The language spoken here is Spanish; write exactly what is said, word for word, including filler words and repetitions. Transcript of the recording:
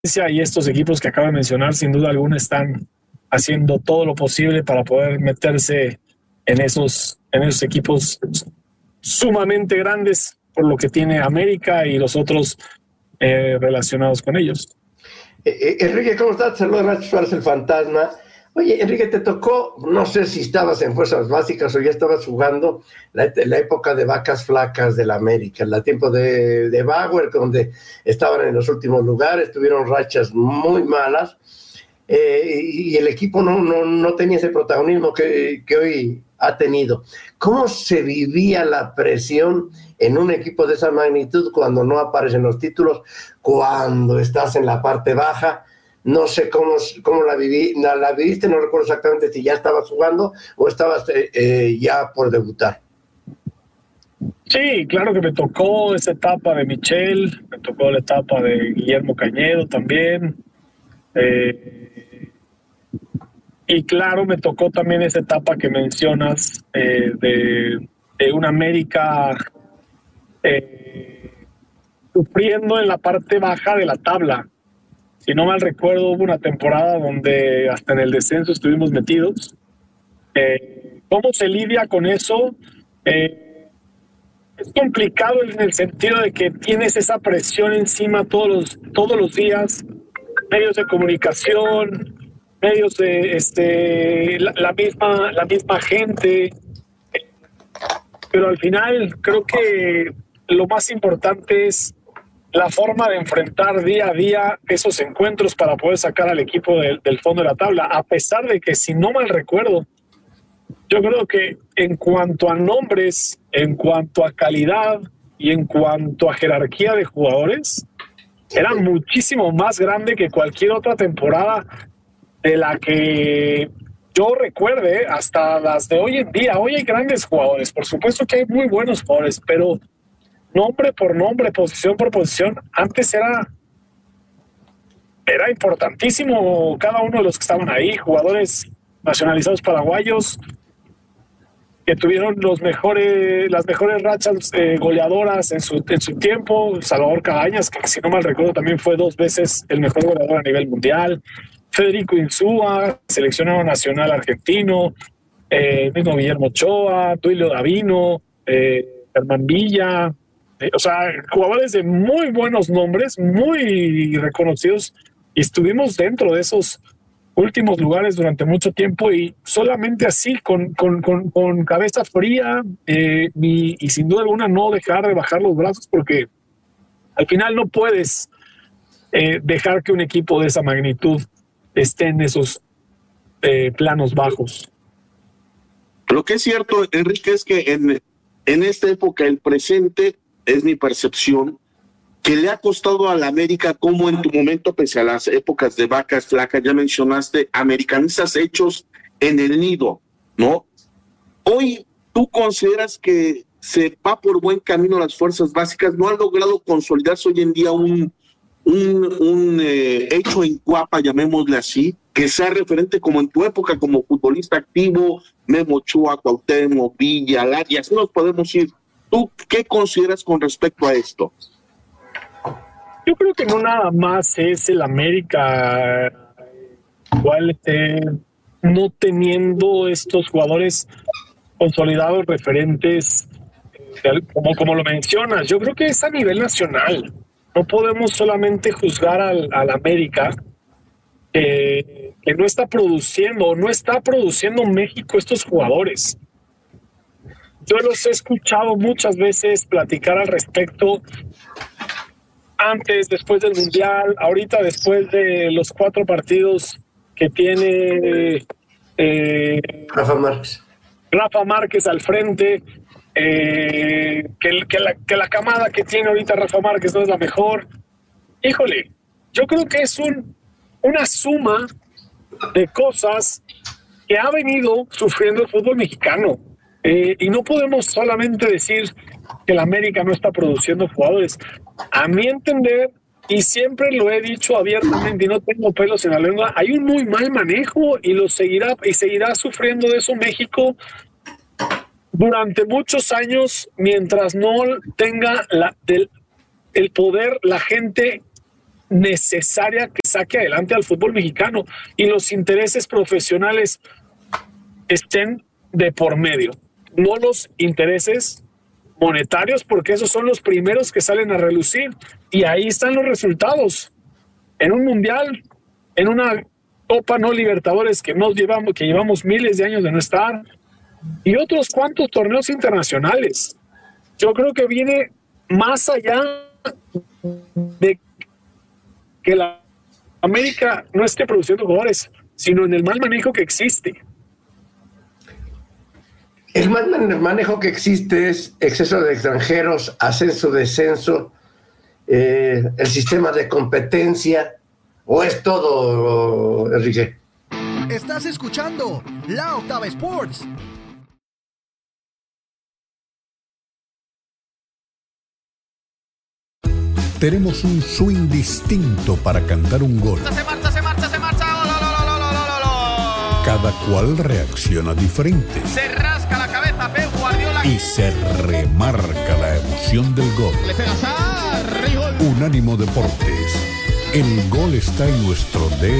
y estos equipos que acabo de mencionar, sin duda alguna, están haciendo todo lo posible para poder meterse en esos, en esos equipos sumamente grandes, por lo que tiene América y los otros eh, relacionados con ellos. Eh, eh, Enrique, ¿cómo estás? Saludos, Nacho Suárez, el fantasma. Oye, Enrique, te tocó, no sé si estabas en Fuerzas Básicas o ya estabas jugando la, la época de vacas flacas de la América, el tiempo de, de Bauer, donde estaban en los últimos lugares, tuvieron rachas muy malas, eh, y, y el equipo no, no, no tenía ese protagonismo que, que hoy ha tenido. ¿Cómo se vivía la presión en un equipo de esa magnitud cuando no aparecen los títulos, cuando estás en la parte baja? No sé cómo, cómo la, viví, la, la viviste, no recuerdo exactamente si ya estabas jugando o estabas eh, eh, ya por debutar. Sí, claro que me tocó esa etapa de Michel, me tocó la etapa de Guillermo Cañedo también. Eh, y claro, me tocó también esa etapa que mencionas eh, de, de una América eh, sufriendo en la parte baja de la tabla. Si no mal recuerdo, hubo una temporada donde hasta en el descenso estuvimos metidos. Eh, ¿Cómo se lidia con eso? Eh, es complicado en el sentido de que tienes esa presión encima todos los, todos los días, medios de comunicación, medios de este, la, la, misma, la misma gente. Pero al final creo que lo más importante es la forma de enfrentar día a día esos encuentros para poder sacar al equipo de, del fondo de la tabla, a pesar de que, si no mal recuerdo, yo creo que en cuanto a nombres, en cuanto a calidad y en cuanto a jerarquía de jugadores, era muchísimo más grande que cualquier otra temporada de la que yo recuerde, hasta las de hoy en día. Hoy hay grandes jugadores, por supuesto que hay muy buenos jugadores, pero nombre por nombre, posición por posición, antes era era importantísimo cada uno de los que estaban ahí, jugadores nacionalizados paraguayos que tuvieron los mejores, las mejores rachas eh, goleadoras en su, en su tiempo. Salvador Cabañas, que si no mal recuerdo también fue dos veces el mejor goleador a nivel mundial. Federico Insúa, seleccionado nacional argentino. Eh, mismo Guillermo Ochoa, Duilio Davino, eh, Germán Villa. Eh, o sea, jugadores de muy buenos nombres, muy reconocidos, y estuvimos dentro de esos últimos lugares durante mucho tiempo, y solamente así, con, con, con, con cabeza fría eh, y, y sin duda alguna no dejar de bajar los brazos, porque al final no puedes eh, dejar que un equipo de esa magnitud esté en esos eh, planos bajos. Lo que es cierto, Enrique, es que en, en esta época, el presente, es mi percepción, que le ha costado a la América, como en tu momento, pese a las épocas de vacas flacas, ya mencionaste, americanistas hechos en el nido, ¿no? Hoy, ¿tú consideras que se va por buen camino las fuerzas básicas? ¿No han logrado consolidarse hoy en día un, un, un eh, hecho en Cuapa, llamémosle así, que sea referente como en tu época como futbolista activo, Memo Ochoa, Cuauhtémoc, Villa, Lari, así nos podemos ir? ¿Tú qué consideras con respecto a esto? Yo creo que no nada más es el América igual esté no teniendo estos jugadores consolidados, referentes, como, como lo mencionas. Yo creo que es a nivel nacional. No podemos solamente juzgar al, al América eh, que no está produciendo o no está produciendo México estos jugadores. Yo los he escuchado muchas veces platicar al respecto, antes, después del Mundial, ahorita después de los cuatro partidos que tiene eh, Rafa Márquez. Rafa Márquez al frente, eh, que, que, la, que la camada que tiene ahorita Rafa Márquez no es la mejor. Híjole, yo creo que es un, una suma de cosas que ha venido sufriendo el fútbol mexicano. Eh, y no podemos solamente decir que la América no está produciendo jugadores. A mi entender, y siempre lo he dicho abiertamente y no tengo pelos en la lengua, hay un muy mal manejo y lo seguirá y seguirá sufriendo de eso México durante muchos años, mientras no tenga la, del, el poder la gente necesaria que saque adelante al fútbol mexicano y los intereses profesionales estén de por medio, no los intereses monetarios, porque esos son los primeros que salen a relucir, y ahí están los resultados en un mundial, en una Copa No Libertadores que nos llevamos, que llevamos miles de años de no estar, y otros cuantos torneos internacionales. Yo creo que viene más allá de que la América no esté produciendo jugadores, sino en el mal manejo que existe. El mal manejo que existe es exceso de extranjeros, ascenso, descenso, eh, el sistema de competencia, ¿o es todo, Enrique? Estás escuchando La Octava Sports. Tenemos un swing distinto para cantar un gol. Se marcha, se marcha, se marcha. ¡Oh, lo, lo, lo, lo, lo, lo! Cada cual reacciona diferente. Se rasca la cabeza Pep Guardiola. Y se remarca la emoción del gol. Le pega a Sarri, gol. Unánimo Deportes. El gol está en nuestro D